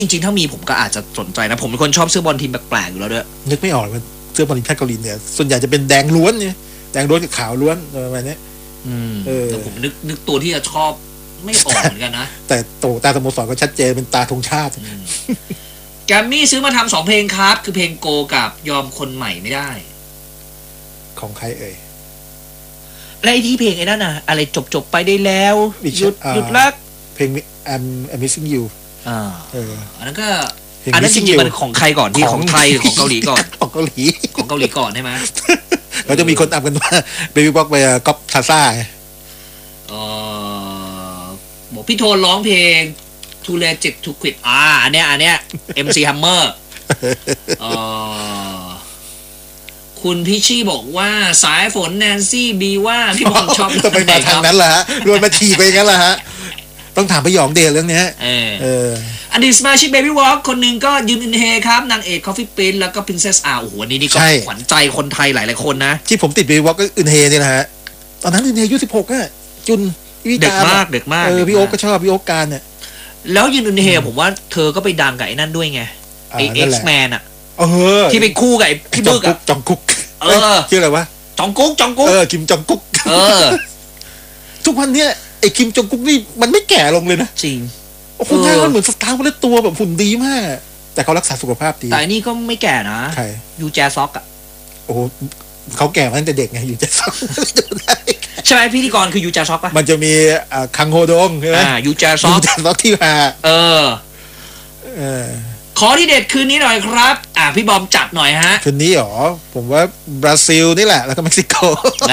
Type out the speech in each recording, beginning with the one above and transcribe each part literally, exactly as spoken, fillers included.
จริงๆถ้ามีผมก็อาจจะสนใจนะผมเป็นคนชอบเสื้อบอลทีมแปลกๆอยู่แล้วด้วยนึกไม่ออกว่าเสื้อบอลทีมชาติเกาหลีเนี่ยส่วนใหญ่จะเป็นแดงล้วนเนี่ยแดงล้วนกับขาวล้วนประมาณนี้อืมแต่ผมนึกนึกตัวที่จะชอบไม่ออกเหมือนกันนะแต่โตตาสโมสรก็ชัดเจนเป็นตาธงชาติแกมมี่ซื้อมาทำสองเพลงครับคือเพลงโกกับยอมคนใหม่ไม่ได้ของใครเอ่ยและไอ้ที่เพลงไอ้นั่นน่ะอะไรจบจบไปได้แล้วหยุดหยุดรักเพลง I'm I'm missing you อ่าเอออันนั้นก็อันนั้นจริงๆมันของใครก่อนที่ของไทยหรือของเกาหลีก่อนของเกาหลีของเกาหลีก่อนใช่ไหมเราจะมีคนตามกันว่าเบบี้บ็อกไปก๊อปทาซ่าเออบอกพี่โทนร้องเพลง Too Late to Quit อ่าอันเนี้ยอันเนี้ย เอ็ม ซี Hammer เออคุณพิชชี่บอกว่าสายฝนแนนซี่บีว่าพี่บอลชอบจะไปมาทางนั้นล่ะฮะรวนมาฉีกไปงั้นล่ะฮะต้องถามพี่หยองเดลเรื่องนี้เออเอออดีตสมาชิก Baby Walk คนหนึ่งก็ยืนอินเฮครับนางเอก Coffee Prince แล้วก็ Princess อ่าโอ้โหนี่นี่ก็ขวัญใจคนไทยหลายๆคนนะที่ผมติด Baby Walk ก็อินเฮนี่แหละฮะตอนนั้นอินเฮอายุสิบหกอ่ะจุนเด็กมากเด็กมากเออพี่โอ๊กก็ชอบพี่โอ๊กการเนี่ยแล้วยืนอินเฮผมว่าเธอก็ไปดังกับไอ้นั่นด้วยไงไอ้ X-Man อ่ะเออที่เป็นคู่กับไอ้พี่บึกอ่ะจองกุ๊กเออชื่ออะไรวะจองกุ๊กจองกุ๊กเออคิมจองกุ๊กเออทุกวันเนี้ยไอ้คิมจองกุ๊กนี่มันไม่แก่ลงเลยนะจริงโอ้โหหน้ามันเหมือนสตาร์คนละตัวแบบหุ่นดีมากแต่เขารักษาสุขภาพดีแต่นี่ก็ไม่แก่นะใครยูแจซอกอ่ะโอ้โหเขาแก่มาตั้งแต่เด็กไงยูแจซอกใช่ไหมพิธีกรคือยูแจซอกป่ะมันจะมีคังโฮดงใช่ไหมยูแจซอกยูแจซอกที่มาเออเออขอที่เด็ดคืนนี้หน่อยครับอ่ะพี่บอมจัดหน่อยฮะคืนนี้หรอผมว่าบราซิลนี่แหละแล้วก็เม็กซิโก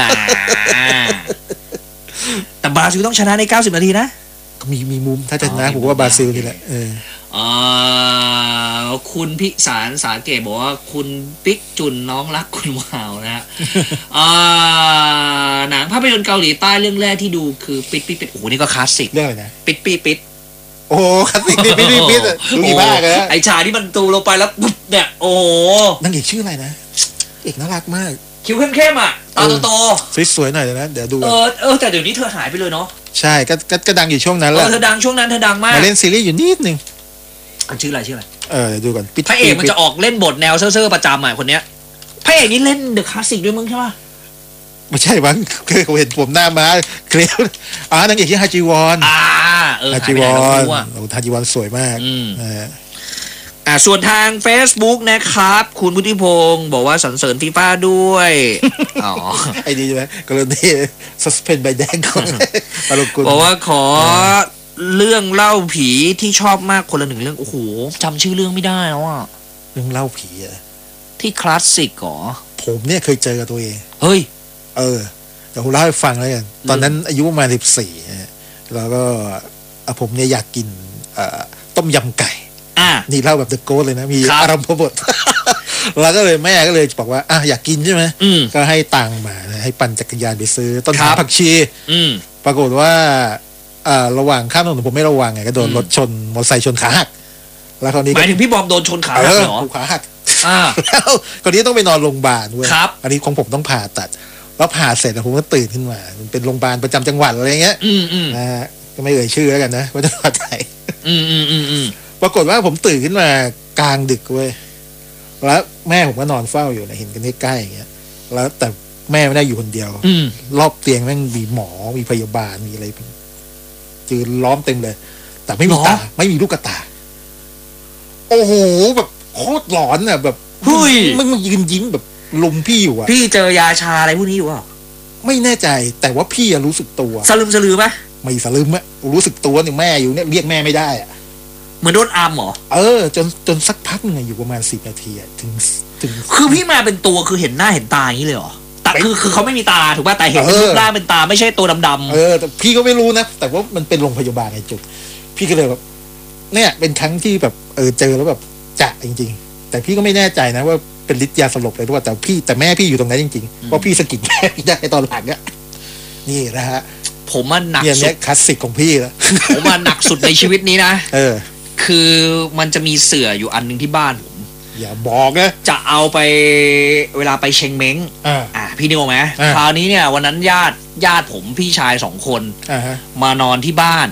แต่บราซิลต้องชนะในเก้าสิบนาทีนะก็มีมีมุมถ้าจะชนะผมว่าบราซิลนี่แหละเอออ่าคุณพิสารสาเกตบอกว่าคุณปิ๊กจุนน้องรักคุณวาวนะฮะอ่าหนังภาพยนตร์เกาหลีใต้เรื่องแรกที่ดูคือปิดปิดปิดโอ้โหนี่ก็คลาสสิกเรื่องอะไรนะปิดปิดปิดโอ้คลาสสิกปิดปิดปิดดูดีมากเลยไอชาที่มันตูลงไปแล้วปุ๊บเนี่ยโอ้นางเอกชื่ออะไรนะเอกน่ารักมากคิ้วเข้มๆอ่ะตาโตๆสวยๆหน่อยนะเดี๋ยวดูเออเออแต่เดี๋ยวนี้เธอหายไปเลยเนาะใช่ก็ก็ดังอยู่ช่วงนั้นแหละเธอดังช่วงนั้นเธอดังมากมาเล่นซีรีส์อยู่นิดนึงชื่ออะไรชื่ออะไรเออดูก่อนพระเอกมันจะออกเล่นบทแนวเซ่อๆประจำอ่ะคนเนี้ยพระเอกนี่เล่นเดอะคลาสสิกด้วยมึงใช่ป่ะไม่ใช่บ้างเคยเห็นผมหน้าม้าเคลียร์อ่านางเอกที่ฮาจิวอนอ่าเออฮาจิวอนโอ้ฮาจิวอนสวยมากอ่าส่วนทาง Facebook นะครับคุณพุทธิพงศ์บอกว่าสรรเสริญฟีฟ่าด้วยอ๋อไอ้นี่ใช่ไหมกรณีซัสเพนใบแดงของปาโลกุลบอกว่าขอเรื่องเล่าผีที่ชอบมากคนละหนึ่งเรื่องโอ้โหจำชื่อเรื่องไม่ได้แล้วอ่ะเรื่องเล่าผีอะที่คลาสสิกเหรอผมเนี่ยเคยเจอกับตัวเองเฮ้ยเออเดี๋ยวผมเล่าให้ฟังแล้วกันตอนนั้นอายุประมาณสิบสี่แล้วก็ผมเนี่ยอยากกินต้มยำไก่นี่เล่าแบบเดอะโกสเลยนะมีอารมณ์พบทแล้วก็เลยแม่ก็เลยบอกว่าอ่ะอยากกินใช่ไหมก็ให้ตังค์มาให้ปั่นจักรยานไปซื้อต้นหอมผักชีปรากฏว่าระหว่างข้ามถนนผมไม่ระวังไงก็โดนรถชนมอเตอร์ไซค์ชนขาหักแล้วคราวนี้หมายถึงพี่บอมโดนชนขาหักเหรอขาหักแล้วคราวนี้ต้องไปนอนโรงพยาบาลเว้ยอันนี้ของผมต้องผ่าตัดแล้วผ่าเสร็จผมก็ตื่นขึ้นมามันเป็นโรงพยาบาลประจำจังหวัดอะไรเงี้ยนะฮะก็ไม่เอ่ยชื่อแล้วกันนะว่าจะว่าไหนปรากฏว่าผมตื่นขึ้นมากลางดึกเว้ยแล้วแม่ผมก็นอนเฝ้าอยู่นะเห็นกันใกล้ๆอย่างเงี้ยแล้วแต่แม่ไม่ได้อยู่คนเดียวรอบเตียงแม่งมีหมอมีพยาบาลมีอะไรจืนล้อมเต็มเลยแต่ไม่มีตาไม่มีลูกตาโอ้โหแบบโคตรหลอนอ่ะแบบเฮ้ยมันมันยืนยิ้มแบบลุมพี่อยู่อ่ะพี่เจอยาชาอะไรพวกนี้อยู่อ่ะไม่แน่ใจแต่ว่าพี่รู้สึกตัวสลืมสลือไหมไม่สลืมอ่ะรู้สึกตัวเนี่ยแม่อยู่เนี่ยเรียกแม่ไม่ได้อ่ะเหมือนโดนอัมเหรอเออจนจนสักพักนึงอยู่ประมาณสิบนาทีอ่ะถึงถึงคือพี่มาเป็นตัวคือเห็นหน้าเห็นตาอย่างนี้เลยเหรอแต่คือคือเขาไม่มีตาถูกป่ะแต่เห็นรูปร่างเป็นตาไม่ใช่ตัวดำๆเออแต่พี่ก็ไม่รู้นะแต่ว่ามันเป็นโรงพยาบาลไงจุดพี่ก็เลยแบบเนี่ยเป็นครั้งที่แบบเออเจอแล้วแบบจะจริงๆแต่พี่ก็ไม่แน่ใจนะว่าเป็นฤทธิ์ยาสลบเลยหรือเปล่าแต่พี่แต่แม่พี่อยู่ตรงนั้นจริงๆเพราะพี่สะกิดแม่ได้ตอนหลังเนี่ยนี่นะฮะผมมันหนักสุดคลาสสิกของพี่แล้วผมมันหนักสุดในชีวิตนี้นะเออคือมันจะมีเสื่ออยู่อันนึงที่บ้านผมอย่าบอกนะจะเอาไปเวลาไปเชงเม้งอ่าพี่นึกออกไหมคราวนี้เนี่ยวันนั้นญาติญาติผมพี่ชายสองคนมานอนที่บ้านผ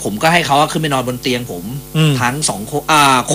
ผมก็ให้เขาขึ้นไปนอนบนเตียงผมทั้งสองคนอ่า